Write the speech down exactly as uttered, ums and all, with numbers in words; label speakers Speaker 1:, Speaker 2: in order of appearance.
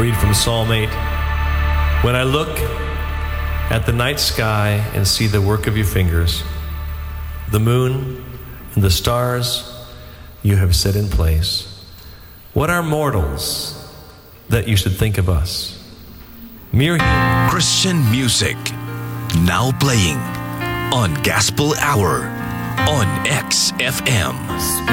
Speaker 1: read from Psalm eight. When I look at the night sky and see the work of your fingers, the moon and the stars you have set in place, what are mortals that you should think of us? Mere humans.
Speaker 2: Christian music now playing on Gospel Hour on X F M.